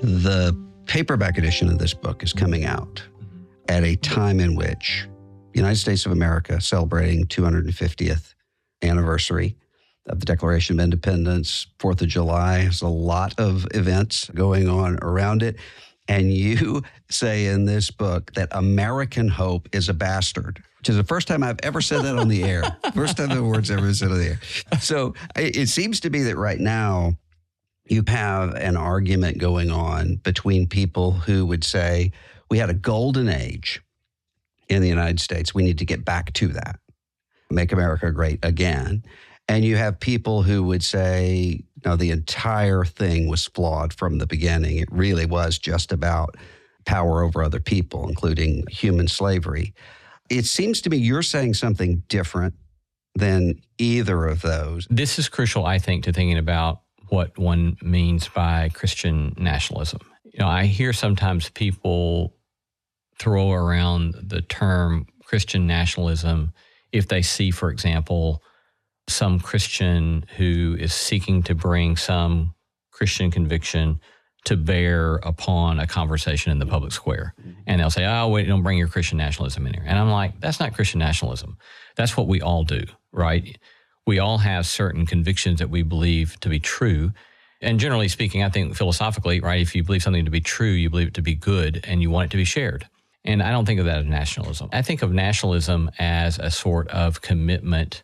The paperback edition of this book is coming out at a time in which the United States of America celebrating 250th anniversary of the Declaration of Independence. 4th of July has a lot of events going on around it. And you say in this book that American hope is a bastard, which is the first time I've ever said that on the air. First time the word's ever said on the air. So it seems to be that right now you have an argument going on between people who would say we had a golden age in the United States. We need to get back to that. Make America great again. And you have people who would say, no, the entire thing was flawed from the beginning. It really was just about power over other people, including human slavery. It seems to me you're saying something different than either of those. This is crucial, I think, to thinking about what one means by Christian nationalism. You know, I hear sometimes people throw around the term Christian nationalism if they see, for example, some Christian who is seeking to bring some Christian conviction to bear upon a conversation in the public square. And they'll say, oh, wait, don't bring your Christian nationalism in here. And I'm like, that's not Christian nationalism. That's what we all do, right? We all have certain convictions that we believe to be true. And generally speaking, I think philosophically, right, if you believe something to be true, you believe it to be good and you want it to be shared. And I don't think of that as nationalism. I think of nationalism as a sort of commitment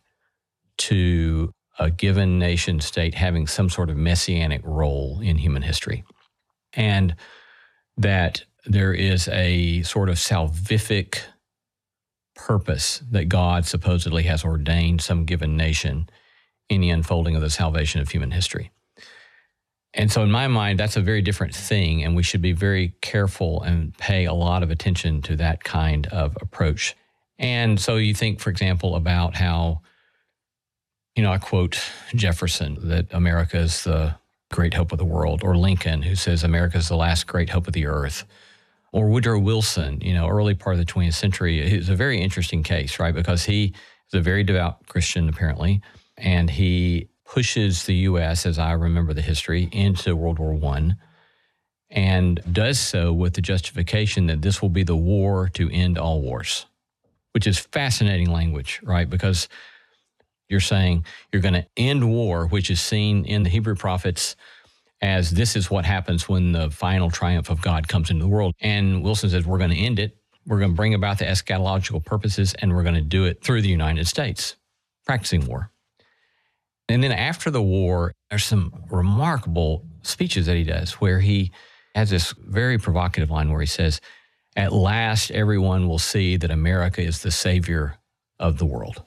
to a given nation state having some sort of messianic role in human history. And that there is a sort of salvific purpose that God supposedly has ordained some given nation in the unfolding of the salvation of human history. And so in my mind, that's a very different thing, and we should be very careful and pay a lot of attention to that kind of approach. And so you think, for example, about how, you know, I quote Jefferson, that America is the great hope of the world, or Lincoln, who says America is the last great hope of the earth, or Woodrow Wilson, you know, early part of the 20th century. It's a very interesting case, right? Because he is a very devout Christian, apparently, and he pushes the U.S., as I remember the history, into World War I, and does so with the justification that this will be the war to end all wars, which is fascinating language, right? Because you're saying you're going to end war, which is seen in the Hebrew prophets as this is what happens when the final triumph of God comes into the world. And Wilson says, we're going to end it. We're going to bring about the eschatological purposes, and we're going to do it through the United States, practicing war. And then after the war, there's some remarkable speeches that he does where he has this very provocative line where he says, at last, everyone will see that America is the savior of the world.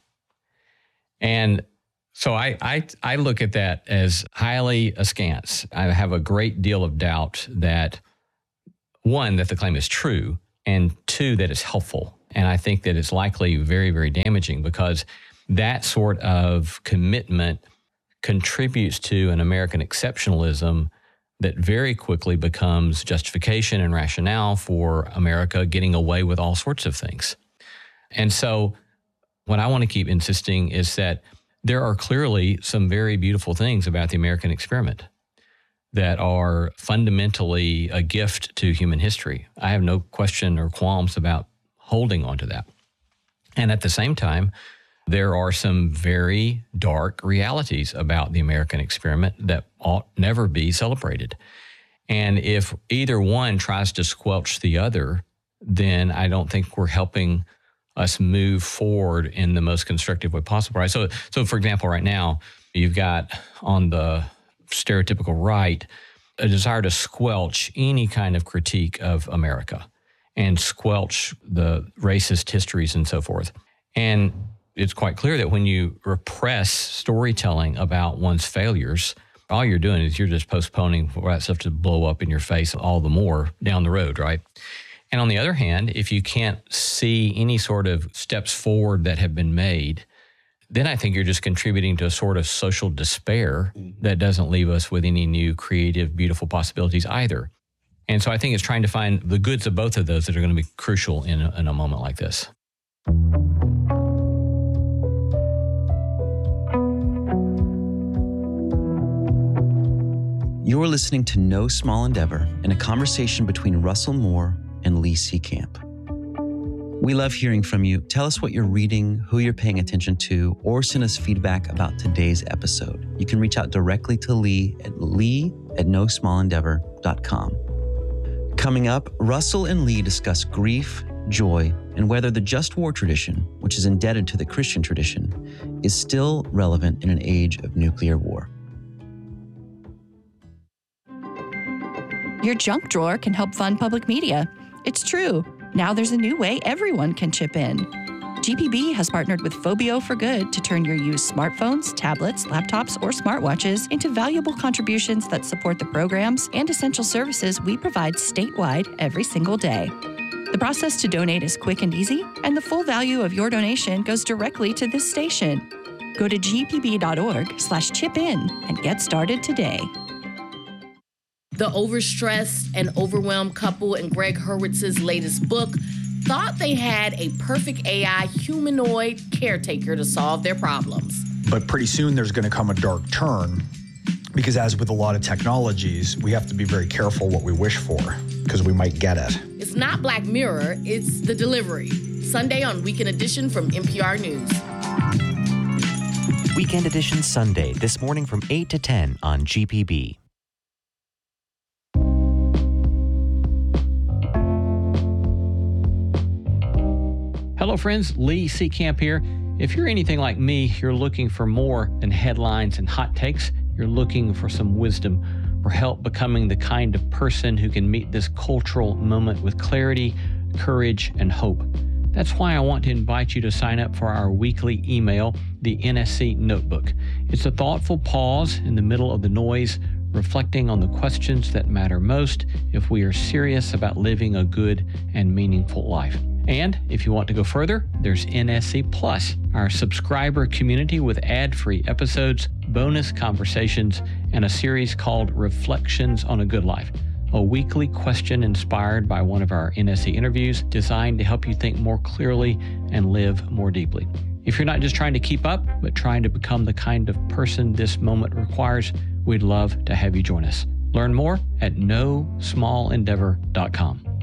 And so I look at that as highly askance. I have a great deal of doubt that, one, that the claim is true, and two, that it's helpful. And I think that it's likely very, very damaging because that sort of commitment contributes to an American exceptionalism that very quickly becomes justification and rationale for America getting away with all sorts of things. And so what I want to keep insisting is that there are clearly some very beautiful things about the American experiment that are fundamentally a gift to human history. I have no question or qualms about holding on to that. And at the same time, there are some very dark realities about the American experiment that ought never be celebrated. And if either one tries to squelch the other, then I don't think we're helping us move forward in the most constructive way possible, right? So for example, right now, you've got on the stereotypical right a desire to squelch any kind of critique of America and squelch the racist histories and so forth. And it's quite clear that when you repress storytelling about one's failures, all you're doing is you're just postponing for that stuff to blow up in your face all the more down the road, right? And on the other hand, if you can't see any sort of steps forward that have been made, then I think you're just contributing to a sort of social despair that doesn't leave us with any new creative, beautiful possibilities either. And so I think it's trying to find the goods of both of those that are going to be crucial in a moment like this. You're listening to No Small Endeavor, in a conversation between Russell Moore and Lee Seecamp. We love hearing from you. Tell us what you're reading, who you're paying attention to, or send us feedback about today's episode. You can reach out directly to Lee at nosmallendeavor.com. Coming up, Russell and Lee discuss grief, joy, and whether the just war tradition, which is indebted to the Christian tradition, is still relevant in an age of nuclear war. Your junk drawer can help fund public media. It's true. Now there's a new way everyone can chip in. GPB has partnered with Phobio for Good to turn your used smartphones, tablets, laptops, or smartwatches into valuable contributions that support the programs and essential services we provide statewide every single day. The process to donate is quick and easy, and the full value of your donation goes directly to this station. Go to gpb.org/chip-in and get started today. The overstressed and overwhelmed couple in Greg Hurwitz's latest book thought they had a perfect AI humanoid caretaker to solve their problems. But pretty soon there's going to come a dark turn, because as with a lot of technologies, we have to be very careful what we wish for, because we might get it. It's not Black Mirror, it's The Delivery. Sunday on Weekend Edition from NPR News. Weekend Edition Sunday, this morning from 8 to 10 on GPB. Hello, friends. Lee Seecamp here. If you're anything like me, you're looking for more than headlines and hot takes. You're looking for some wisdom or help becoming the kind of person who can meet this cultural moment with clarity, courage, and hope. That's why I want to invite you to sign up for our weekly email, the NSC Notebook. It's a thoughtful pause in the middle of the noise, reflecting on the questions that matter most if we are serious about living a good and meaningful life. And if you want to go further, there's NSC Plus, our subscriber community with ad-free episodes, bonus conversations, and a series called Reflections on a Good Life, a weekly question inspired by one of our NSC interviews designed to help you think more clearly and live more deeply. If you're not just trying to keep up, but trying to become the kind of person this moment requires, we'd love to have you join us. Learn more at nosmallendeavor.com.